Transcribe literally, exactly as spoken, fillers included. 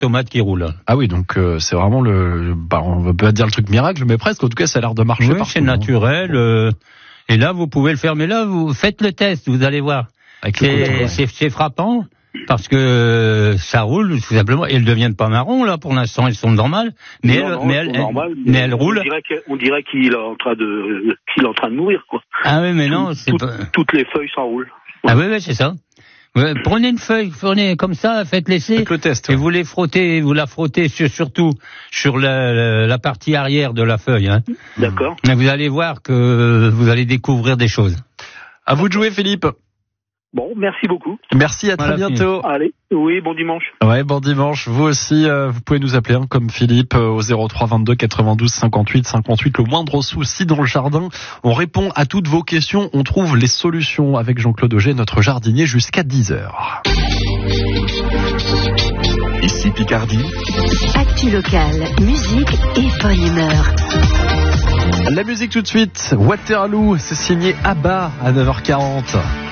tomates qui roulent. Ah oui, donc euh, c'est vraiment le, bah, on va pas dire le truc miracle, mais presque. En tout cas, ça a l'air de marcher. Oui, partout, c'est naturel. Euh, et là, vous pouvez le faire. Mais là, vous faites le test, vous allez voir. C'est, c'est, c'est frappant. Parce que ça roule tout simplement, et elles ne deviennent pas marron là pour l'instant, elles sont normales, mais non, elles, non, mais elles, elles, normales, mais elles roulent. On dirait, on dirait qu'il est en train de, qu'il est en train de mourir quoi. Ah oui, mais Tout, non, c'est tout, pas... toutes les feuilles s'enroulent. Ah oui, oui, c'est ça. Ouais, prenez une feuille, prenez comme ça, faites laisser, faites le test, et ouais. vous les frottez, vous la frottez sur, surtout sur la, la, la partie arrière de la feuille. Hein. D'accord. Et vous allez voir que vous allez découvrir des choses. À vous de jouer, Philippe. Bon, merci beaucoup. Merci, à très Voilà, bientôt. Philippe. Allez, oui, bon dimanche. Ouais, bon dimanche. Vous aussi, euh, vous pouvez nous appeler hein, comme Philippe euh, au zéro trois vingt-deux quatre-vingt-douze cinquante-huit cinquante-huit. Le moindre souci dans le jardin, on répond à toutes vos questions. On trouve les solutions avec Jean-Claude Auger, notre jardinier, jusqu'à dix heures. Ici Picardie. Actu locale, musique et bonne humeur. La musique tout de suite. Waterloo, c'est signé ABBA à neuf heures quarante.